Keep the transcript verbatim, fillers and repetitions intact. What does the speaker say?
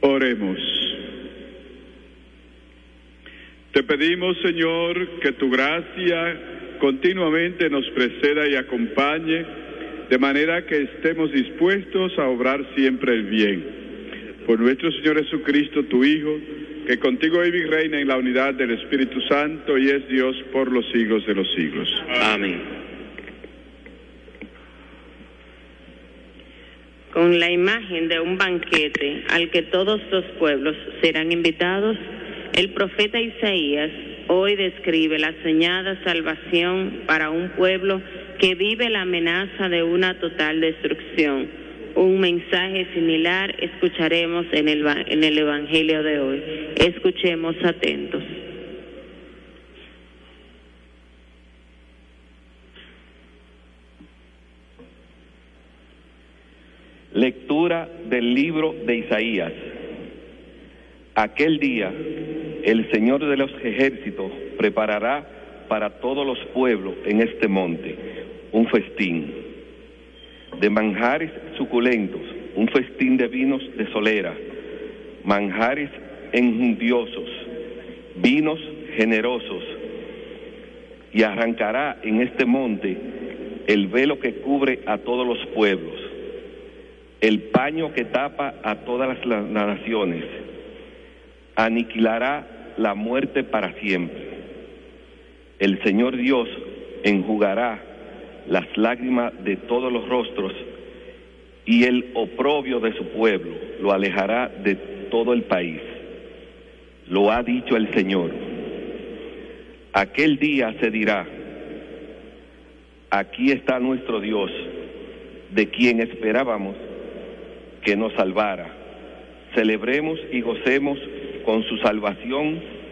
Oremos. Te pedimos, Señor, que tu gracia continuamente nos preceda y acompañe, de manera que estemos dispuestos a obrar siempre el bien. Por nuestro Señor Jesucristo, tu Hijo, que contigo vive y reina en la unidad del Espíritu Santo y es Dios por los siglos de los siglos. Amén. Con la imagen de un banquete al que todos los pueblos serán invitados, el profeta Isaías hoy describe la soñada salvación para un pueblo que vive la amenaza de una total destrucción. Un mensaje similar escucharemos en el, en el Evangelio de hoy. Escuchemos atentos. Lectura del libro de Isaías. Aquel día, el Señor de los ejércitos preparará para todos los pueblos en este monte un festín de manjares suculentos, un festín de vinos de solera, manjares enjundiosos, vinos generosos, y arrancará en este monte el velo que cubre a todos los pueblos, el paño que tapa a todas las, las naciones. Aniquilará la muerte para siempre. El Señor Dios enjugará las lágrimas de todos los rostros y el oprobio de su pueblo lo alejará de todo el país. Lo ha dicho el Señor. Aquel día se dirá: aquí está nuestro Dios, de quien esperábamos que nos salvara. Celebremos y gocemos con su salvación